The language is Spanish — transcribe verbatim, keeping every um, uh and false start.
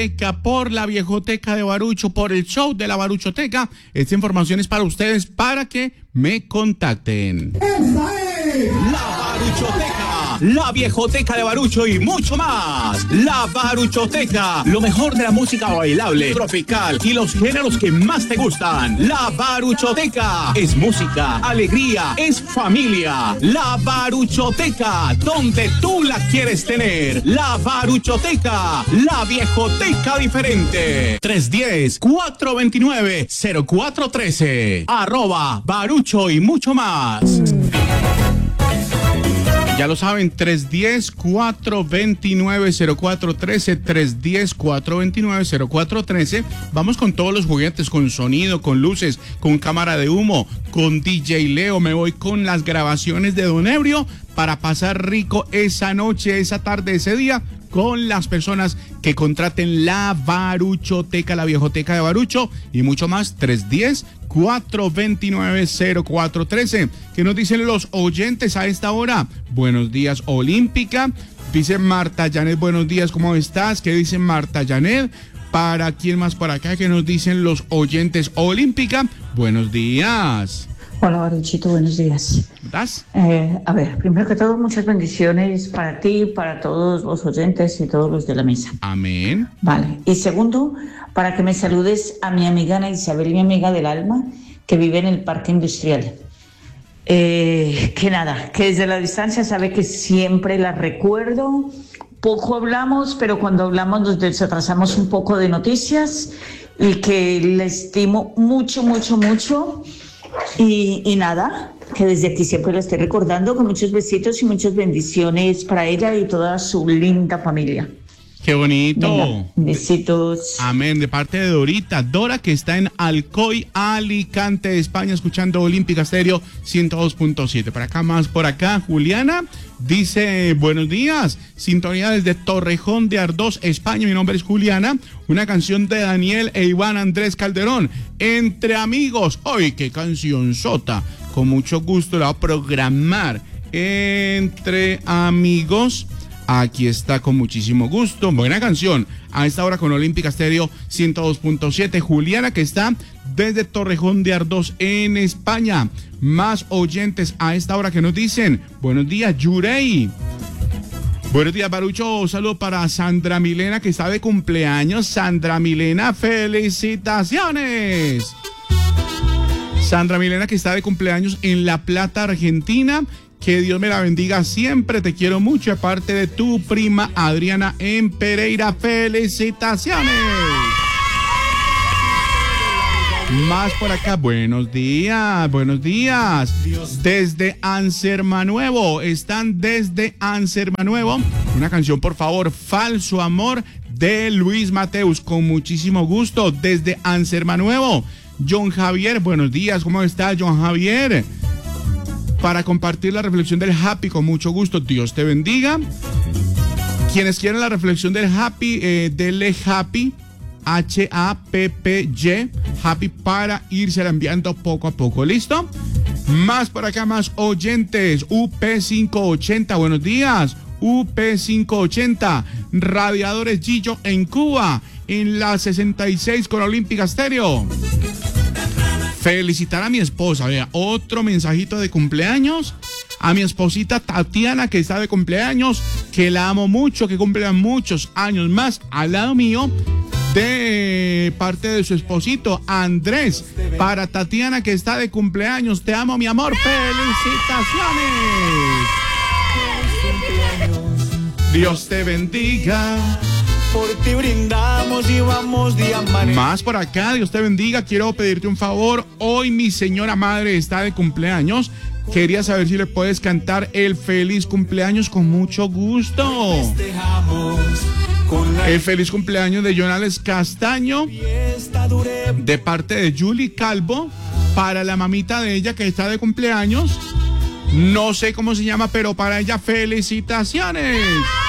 por la Viejoteca de Barucho, por el show de la Baruchoteca. Esta información es para ustedes, para que me contacten. Esta es la Baruchoteca, la Viejoteca de Barucho y mucho más. La Baruchoteca, lo mejor de la música bailable, tropical y los géneros que más te gustan. La Baruchoteca es música, alegría, es familia. La Baruchoteca, donde tú la quieres tener. La Baruchoteca, la Viejoteca diferente. tres uno cero, cuatro dos nueve, cero cuatro uno tres. Arroba Barucho y mucho más. Ya lo saben, tres uno cero, cuatro dos nueve, cero cuatro uno tres, tres uno cero, cuatro dos nueve, cero cuatro uno tres. Vamos con todos los juguetes, con sonido, con luces, con cámara de humo, con D J Leo. Me voy con las grabaciones de Don Ebrio para pasar rico esa noche, esa tarde, ese día, con las personas que contraten la Baruchoteca, la Viejoteca de Barucho y mucho más. Tres uno cero, cuatro dos nueve, cero cuatro uno tres. ¿Qué nos dicen los oyentes a esta hora? Buenos días, Olímpica. Dice Marta Janet, buenos días, ¿cómo estás? ¿Qué dice Marta Janet? ¿Para quién más por acá? ¿Qué nos dicen los oyentes? Olímpica, buenos días. Hola, Baruchito, buenos días. ¿Estás? Eh, a ver, primero que todo, muchas bendiciones para ti, para todos los oyentes y todos los de la mesa. Amén. Vale. Y segundo, para que me saludes a mi amiga Ana Isabel, mi amiga del alma, que vive en el Parque Industrial. Eh, que nada, que desde la distancia sabe que siempre la recuerdo. Poco hablamos, pero cuando hablamos nos desatrasamos un poco de noticias y que la estimo mucho, mucho, mucho. Y, y nada, que desde aquí siempre la estoy recordando, con muchos besitos y muchas bendiciones para ella y toda su linda familia. ¡Qué bonito! Venga, besitos. Amén, de parte de Dorita. Dora, que está en Alcoy, Alicante, España, escuchando Olímpica Stereo ciento dos punto siete. Por acá más, por acá, Juliana dice, buenos días, sintonía desde Torrejón de Ardoz, España. Mi nombre es Juliana. Una canción de Daniel e Iván Andrés Calderón, Entre Amigos. ¡Ay, qué canción sota! Con mucho gusto la voy a programar. Entre Amigos. Aquí está, con muchísimo gusto. Buena canción. A esta hora con Olímpica Stereo ciento dos punto siete. Juliana, que está desde Torrejón de Ardoz, en España. Más oyentes a esta hora que nos dicen, buenos días, Yurei. Buenos días, Barucho. Un saludo para Sandra Milena, que está de cumpleaños. Sandra Milena, felicitaciones. Sandra Milena, que está de cumpleaños en La Plata, Argentina. Que Dios me la bendiga siempre, te quiero mucho, aparte de tu prima Adriana en Pereira. ¡Felicitaciones! Más por acá, buenos días, buenos días. Desde Ansermanuevo, están desde Ansermanuevo. Una canción, por favor, Falso Amor, de Luis Mateus, con muchísimo gusto, desde Ansermanuevo. John Javier, buenos días, ¿cómo está John Javier? Para compartir la reflexión del Happy, con mucho gusto, Dios te bendiga. Quienes quieran la reflexión del Happy, eh, denle Happy, H A P P Y, Happy, para irse enviando poco a poco, ¿listo? Más por acá, más oyentes, U P quinientos ochenta, buenos días, U P quinientos ochenta, Radiadores Gillo en Cuba, en la sesenta y seis con Olímpica Stereo. Felicitar a mi esposa, vea, otro mensajito de cumpleaños, a mi esposita Tatiana, que está de cumpleaños, que la amo mucho, que cumple muchos años más al lado mío, de parte de su esposito Andrés. Para Tatiana, que está de cumpleaños, te amo, mi amor, felicitaciones. Dios te bendiga. Por ti brindamos y vamos día manera. Más por acá, Dios te bendiga. Quiero pedirte un favor. Hoy mi señora madre está de cumpleaños. Quería saber si le puedes cantar el feliz cumpleaños con mucho gusto. El feliz cumpleaños de Jonales Castaño, de parte de Julie Calvo, para la mamita de ella que está de cumpleaños. No sé cómo se llama, pero para ella, felicitaciones.